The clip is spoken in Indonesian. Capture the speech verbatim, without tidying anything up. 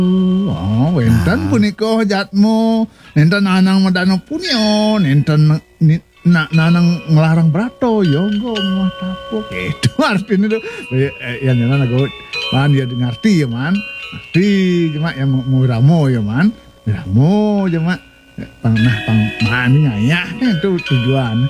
Oh, wenten punika hajatmu. Nenten anang medano punio, nenten ni, na, nanang ngelarang brato, yogo mah tapuk. Itu artinya itu. Yang yang aku man dia ngerti ya man. Ngerti cuma yang mau ramo ya man. Ramo cuma pang nah pang mani ngaya itu tujuan.